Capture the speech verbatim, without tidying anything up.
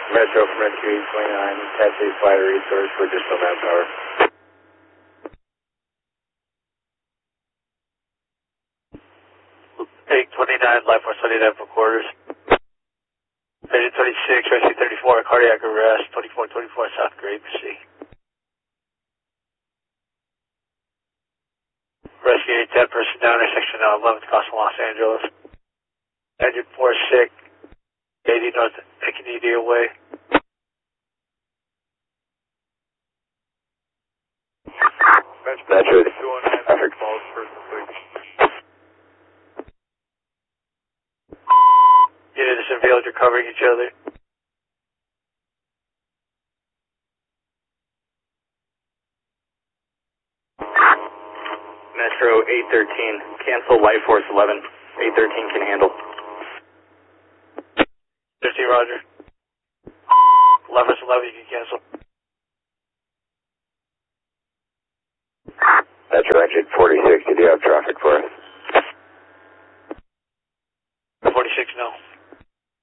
Metro from Rescue eight twenty-nine, Taxi Flight Resource for additional manpower. eight twenty-nine, Life Force twenty-nine for quarters. Agent twenty-six, Rescue thirty-four, cardiac arrest, twenty-four twenty-four South Grapeseed. Rescue eight ten, person down, intersection eleventh, Costa Los Angeles. Engine four sick, eighty North Equinita Way. Metro, traffic calls for completion. Unit is in field, you're covering each other. Metro eight thirteen, cancel Life Force eleven. eight thirteen can handle. fifty, roger. Life Force eleven, you can cancel. Metro Engine forty-six, did you have traffic for us? forty-six, no.